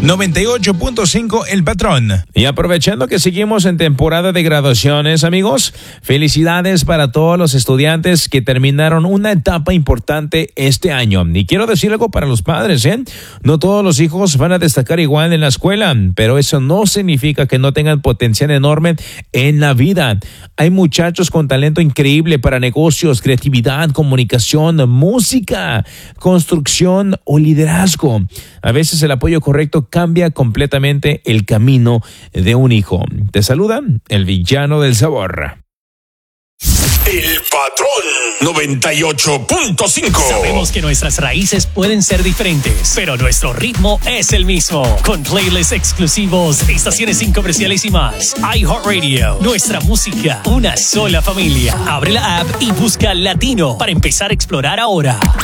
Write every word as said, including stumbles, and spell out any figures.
noventa y ocho punto cinco El Patrón. Y aprovechando que seguimos en temporada de graduaciones, amigos, felicidades para todos los estudiantes que terminaron una etapa importante este año. Y quiero decir algo para los padres, ¿eh? No todos los hijos van a destacar igual en la escuela, pero eso no significa que no tengan potencial enorme en la vida. Hay muchachos con talento increíble para negocios, creatividad, comunicación, música, construcción o liderazgo. A veces el apoyo correcto cambia completamente el camino de un hijo. Te saluda el villano del sabor. El Patrón noventa y ocho punto cinco. Sabemos que nuestras raíces pueden ser diferentes, pero nuestro ritmo es el mismo. Con playlists exclusivos, estaciones sin comerciales y más. iHeartRadio, nuestra música, una sola familia. Abre la app y busca Latino para empezar a explorar ahora.